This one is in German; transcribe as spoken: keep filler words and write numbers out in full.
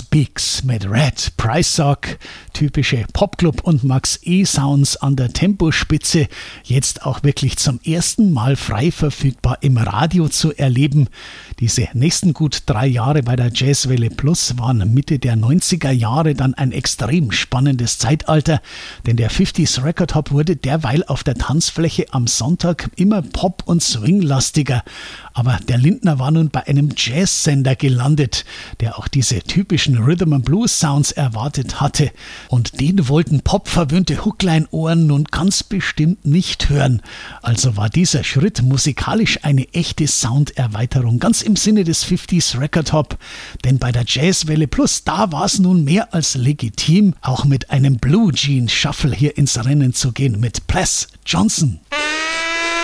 Speaks mit Red Prysock, typische Popclub und Max E Sounds an der Tempospitze, jetzt auch wirklich zum ersten Mal frei verfügbar im Radio zu erleben. Diese nächsten gut drei Jahre bei der Jazzwelle Plus waren Mitte der neunziger Jahre dann ein extrem spannendes Zeitalter, denn der fünfziger Record Hop wurde derweil auf der Tanzfläche am Sonntag immer Pop- und Swing-lastiger. Aber der Lindner war nun bei einem Jazzsender gelandet, der auch diese typischen Rhythm and Blues Sounds erwartet hatte. Und den wollten popverwöhnte Hookline-Ohren nun ganz bestimmt nicht hören. Also war dieser Schritt musikalisch eine echte Sounderweiterung, ganz im Sinne des fünfziger Record Hop. Denn bei der Jazzwelle Plus, da war es nun mehr als legitim, auch mit einem Blue Jean Shuffle hier ins Rennen zu gehen mit Ples Johnson.